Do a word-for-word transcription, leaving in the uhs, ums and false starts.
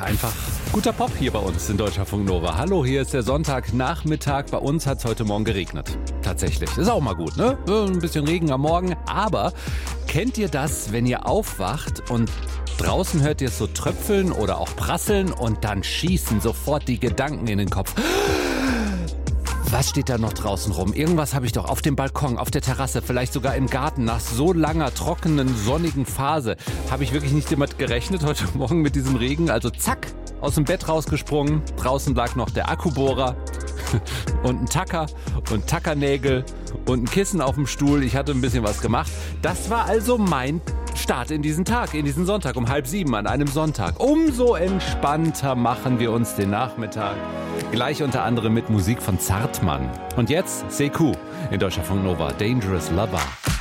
einfach guter Pop hier bei uns in Deutschlandfunk Nova. Hallo, hier ist der Sonntagnachmittag. Bei uns hat es heute Morgen geregnet. Tatsächlich. Ist auch mal gut, ne? Ein bisschen Regen am Morgen. Aber kennt ihr das, wenn ihr aufwacht und draußen hört ihr es so tröpfeln oder auch prasseln und dann schießen sofort die Gedanken in den Kopf? Was steht da noch draußen rum? Irgendwas habe ich doch auf dem Balkon, auf der Terrasse, vielleicht sogar im Garten. Nach so langer, trockenen, sonnigen Phase habe ich wirklich nicht damit gerechnet heute Morgen mit diesem Regen. Also zack, aus dem Bett rausgesprungen. Draußen lag noch der Akkubohrer und ein Tacker und Tackernägel und ein Kissen auf dem Stuhl. Ich hatte ein bisschen was gemacht. Das war also mein Start in diesen Tag, in diesen Sonntag um halb sieben an einem Sonntag. Umso entspannter machen wir uns den Nachmittag. Gleich unter anderem mit Musik von Zartmann. Und jetzt C Q in Deutschlandfunk Nova, Dangerous Lover.